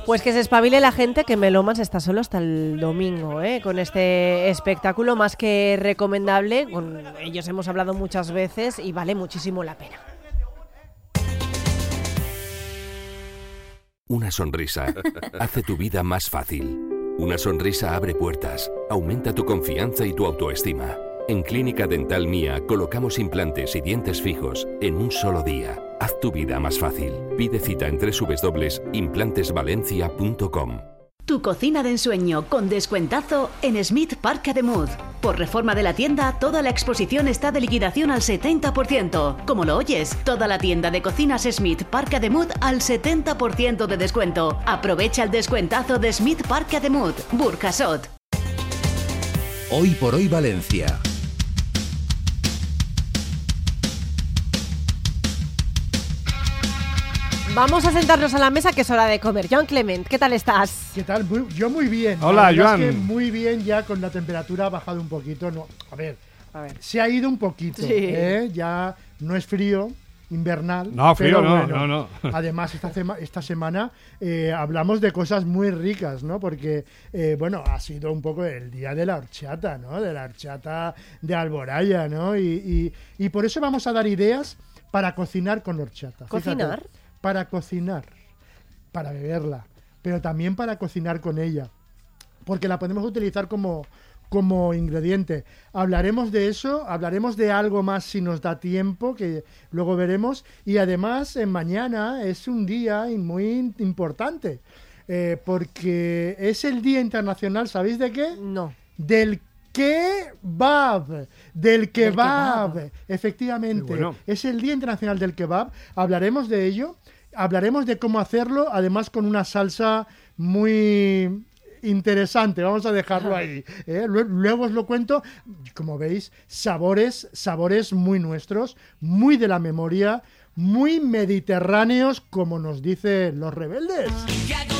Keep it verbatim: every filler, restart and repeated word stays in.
Pues que se espabile la gente, que Melómans está solo hasta el domingo, ¿eh? Con este espectáculo más que recomendable. Con ellos hemos hablado muchas veces y vale muchísimo la pena. Una sonrisa hace tu vida más fácil. Una sonrisa abre puertas, aumenta tu confianza y tu autoestima. En Clínica Dental Mía colocamos implantes y dientes fijos en un solo día. Haz tu vida más fácil. Pide cita en doble u doble u doble u punto implantes valencia punto com. Tu cocina de ensueño con descuentazo en Smith Parc Ademuz. Por reforma de la tienda, toda la exposición está de liquidación al setenta por ciento. Como lo oyes, toda la tienda de cocinas Smith Parc Ademuz al setenta por ciento de descuento. Aprovecha el descuentazo de Smith Parc Ademuz, Burjasot. Hoy por hoy Valencia. Vamos a sentarnos a la mesa, que es hora de comer. Joan Clement, ¿qué tal estás? ¿Qué tal? Muy, yo muy bien. Hola, la Joan. Es que muy bien, ya con la temperatura ha bajado un poquito. No, a ver, A ver. se ha ido un poquito. Sí. ¿eh? Ya no es frío, invernal. No, frío pero no, bueno, no, no. Además, esta, sema- esta semana eh, hablamos de cosas muy ricas, ¿no? Porque, eh, bueno, ha sido un poco el día de la horchata, ¿no? De la horchata de Alboraya, ¿no? Y, y, y por eso vamos a dar ideas para cocinar con horchata. ¿Cocinar? Fíjate, para cocinar, para beberla, pero también para cocinar con ella, porque la podemos utilizar como, como ingrediente. Hablaremos de eso, hablaremos de algo más si nos da tiempo, que luego veremos, y además en mañana es un día muy importante, eh, porque es el Día Internacional, ¿sabéis de qué? No. Del kebab, del kebab, kebab. efectivamente, Qué bueno. es el Día Internacional del Kebab. Hablaremos de ello, hablaremos de cómo hacerlo, además con una salsa muy interesante, vamos a dejarlo ahí, ¿eh? Lue- Luego os lo cuento. Como veis, sabores, sabores muy nuestros, muy de la memoria, muy mediterráneos, como nos dicen los rebeldes. Que hago